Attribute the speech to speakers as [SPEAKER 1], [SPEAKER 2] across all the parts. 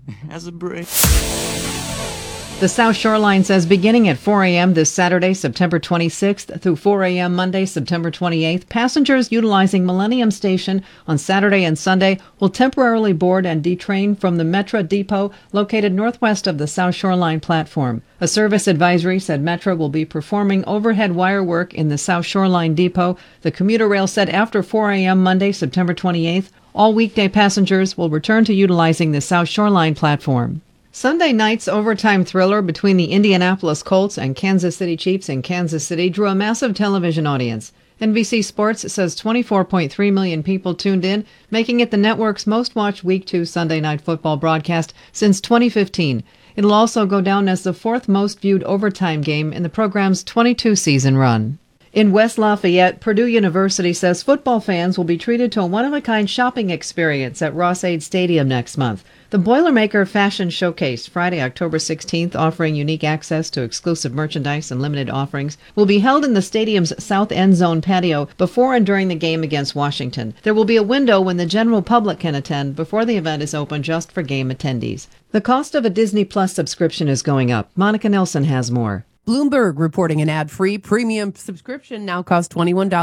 [SPEAKER 1] as a break.
[SPEAKER 2] The South Shoreline says beginning at 4 a.m. this Saturday, September 26th through 4 a.m. Monday, September 28th, passengers utilizing Millennium Station on Saturday and Sunday will temporarily board and detrain from the Metra depot located northwest of the South Shoreline platform. A service advisory said Metra will be performing overhead wire work in the South Shoreline depot. The commuter rail said after 4 a.m. Monday, September 28th, all weekday passengers will return to utilizing the South Shoreline platform. Sunday night's overtime thriller between the Indianapolis Colts and Kansas City Chiefs in Kansas City drew a massive television audience. NBC Sports says 24.3 million people tuned in, making it the network's most-watched Week 2 Sunday Night Football broadcast since 2015. It'll also go down as the fourth most-viewed overtime game in the program's 22-season run. In West Lafayette, Purdue University says football fans will be treated to a one-of-a-kind shopping experience at Ross-Ade Stadium next month. The Boilermaker Fashion Showcase, Friday, October 16th, offering unique access to exclusive merchandise and limited offerings, will be held in the stadium's south end zone patio before and during the game against Washington. There will be a window when the general public can attend before the event is open just for game attendees. The cost of a Disney Plus subscription is going up. Monica Nelson has more.
[SPEAKER 3] Bloomberg reporting an ad-free premium subscription now costs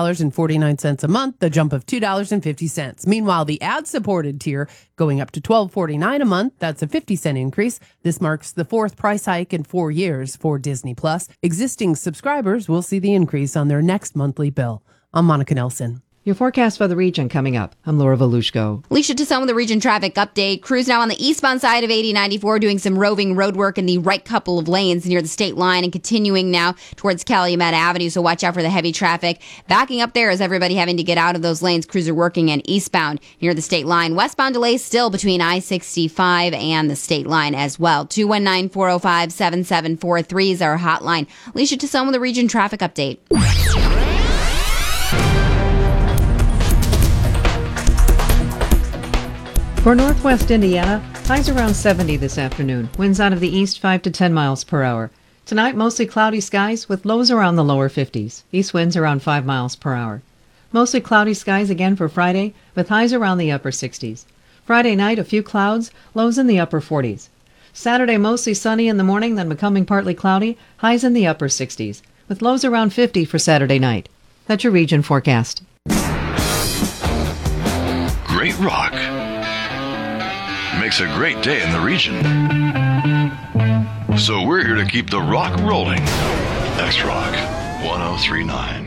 [SPEAKER 3] $21.49 a month, a jump of $2.50. Meanwhile, the ad-supported tier going up to $12.49 a month. That's a 50-cent increase. This marks the fourth price hike in 4 years for Disney Plus. Existing subscribers will see the increase on their next monthly bill. I'm Monica Nelson.
[SPEAKER 2] Your forecast for the region coming up. I'm Laura Volushko.
[SPEAKER 4] Alicia Tassone with the region traffic update. Crews now on the eastbound side of 8094 doing some roving road work in the right couple of lanes near the state line and continuing now towards Calumet Avenue, so watch out for the heavy traffic. Backing up there is everybody having to get out of those lanes. Crews are working and eastbound near the state line. Westbound delays still between I-65 and the state line as well. 219-405-7743 is our hotline. Alicia Tassone with the region traffic update.
[SPEAKER 2] For northwest Indiana, highs around 70 this afternoon. Winds out of the east 5 to 10 miles per hour. Tonight, mostly cloudy skies with lows around the lower 50s. East winds around 5 miles per hour. Mostly cloudy skies again for Friday with highs around the upper 60s. Friday night, a few clouds, lows in the upper 40s. Saturday, mostly sunny in the morning, then becoming partly cloudy, highs in the upper 60s, with lows around 50 for Saturday night. That's your region forecast.
[SPEAKER 5] Great rock makes a great day in the region. So we're here to keep the rock rolling. X-Rock 1039.